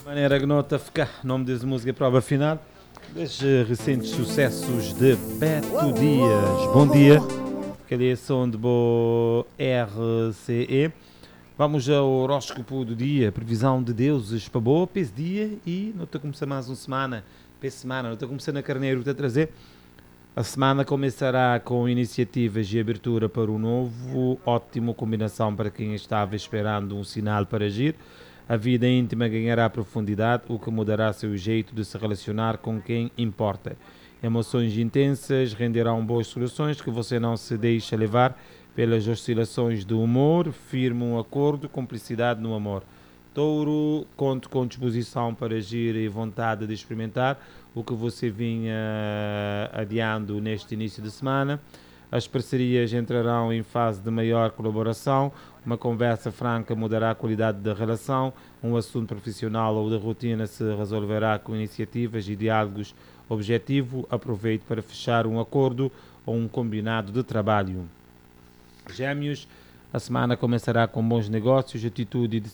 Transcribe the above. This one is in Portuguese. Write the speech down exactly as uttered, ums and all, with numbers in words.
Maneira que nota ficar, nome dessa música, prova final dos recentes sucessos de Beto Dias. Bom dia, que é som de boa R C E. Vamos ao horóscopo do dia, previsão de deuses para boa, para esse dia, e não estou a começar mais uma semana, para essa semana, não estou a começar na carneiro, estou a trazer. A semana começará com iniciativas de abertura para o novo, ótima combinação para quem estava esperando um sinal para agir. A vida íntima ganhará profundidade, o que mudará seu jeito de se relacionar com quem importa. Emoções intensas renderão boas soluções que você não se deixa levar pelas oscilações do humor. Firme um acordo, cumplicidade no amor. Touro, conto com disposição para agir e vontade de experimentar o que você vinha adiando neste início de semana. As parcerias entrarão em fase de maior colaboração. Uma conversa franca mudará a qualidade da relação. Um assunto profissional ou de rotina se resolverá com iniciativas e diálogos objetivo. Aproveite para fechar um acordo ou um combinado de trabalho. Gêmeos, a semana começará com bons negócios, atitude